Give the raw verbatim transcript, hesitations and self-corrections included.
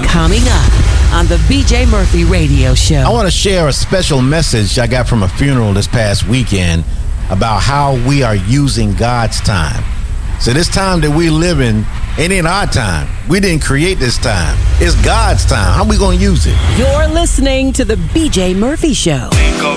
Coming up on the B J Murphy Radio Show. I want to share a special message I got from a funeral this past weekend about how we are using God's time. So this time that we live in ain't in our time. We didn't create this time. It's God's time. How are we going to use it? You're listening to the B J Murphy Show.